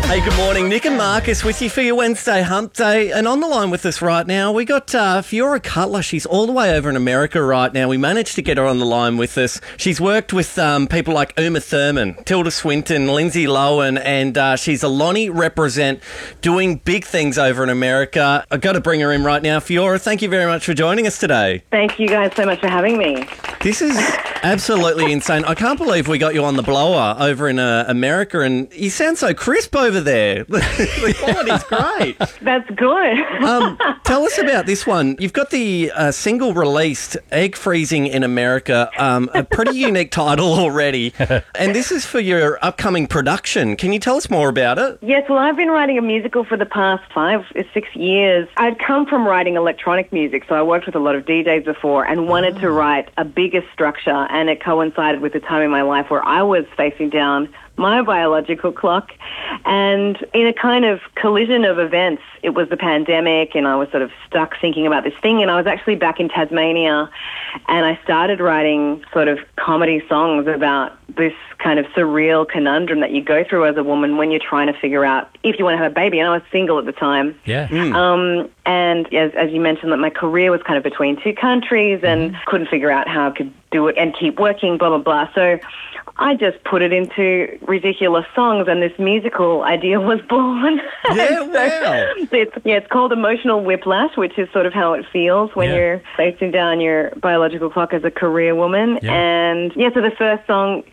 Hey, good morning. Nick and Marcus with you for your Wednesday Hump Day. And on the line with us right now, we got Fiora Cutler. She's all the way over in America right now. We managed to get her on the line with us. She's worked with people like Uma Thurman, Tilda Swinton, Lindsay Lohan, and she's a Lonnie represent doing big things over in America. I've got to bring her in right now. Fiora, thank you very much for joining us today. Thank you guys so much for having me. This is absolutely insane. I can't believe we got you on the blower over in America, and you sound so crisp over there. The quality's great. That's good. Tell us about this one. You've got the single released, Egg Freezing in America, a pretty unique title already, and this is for your upcoming production. Can you tell us more about it? Yes, well, I've been writing a musical for the past 5 or 6 years. I'd come from writing electronic music, so I worked with a lot of DJs before and wanted to write a bigger structure, and it coincided with the time in my life where I was facing down my biological clock, and in a kind of collision of events, it was the pandemic, and I was sort of stuck thinking about this thing, and I was actually back in Tasmania, and I started writing sort of comedy songs about this kind of surreal conundrum that you go through as a woman when you're trying to figure out if you want to have a baby, and I was single at the time. Yeah. And as you mentioned, that my career was kind of between 2 countries and couldn't figure out how I could do it and keep working, blah, blah, blah. So I just put it into ridiculous songs, and this musical idea was born. Yeah, wow. It's called Emotional Whiplash, which is sort of how it feels when you're facing down your biological clock as a career woman. Yeah. And so the first song,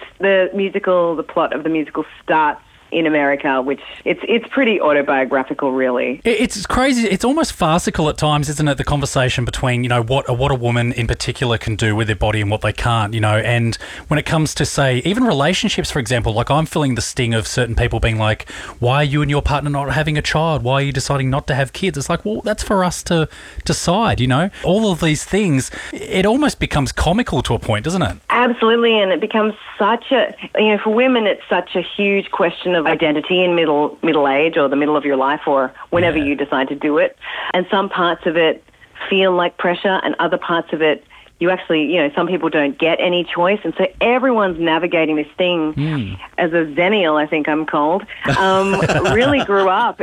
the plot of the musical starts in America, which it's pretty autobiographical, really. It's crazy. It's almost farcical at times, isn't it? The conversation between, what a woman in particular can do with their body and what they can't, and when it comes to, say, even relationships, for example, like I'm feeling the sting of certain people being like, why are you and your partner not having a child? Why are you deciding not to have kids? It's like, well, that's for us to decide, All of these things, it almost becomes comical to a point, doesn't it? Absolutely, and it becomes such a, for women, it's such a huge question of identity in middle age or the middle of your life or whenever you decide to do it. And some parts of it feel like pressure, and other parts of it you actually, some people don't get any choice. And so everyone's navigating this thing as a zennial, I think I'm called, really grew up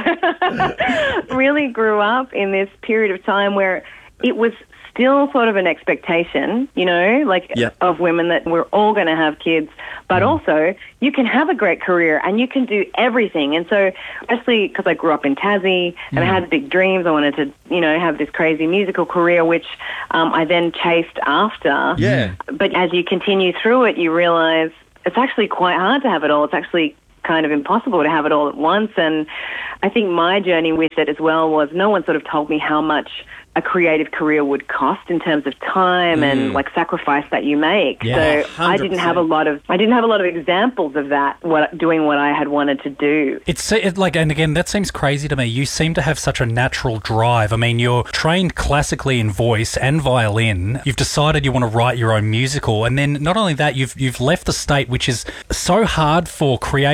in this period of time where it was still sort of an expectation, of women that we're all going to have kids, but also you can have a great career and you can do everything. And so, especially because I grew up in Tassie and I had big dreams, I wanted to, have this crazy musical career, which I then chased after. Yeah. But as you continue through it, you realize it's actually quite hard to have it all. It's actually kind of impossible to have it all at once. And I think my journey with it as well was no one sort of told me how much a creative career would cost in terms of time and sacrifice that you make. Yeah, so 100%. I didn't have a lot of examples of that, doing what I had wanted to do. And again, that seems crazy to me. You seem to have such a natural drive. I mean, you're trained classically in voice and violin. You've decided you want to write your own musical, and then not only that, you've left the state, which is so hard for creative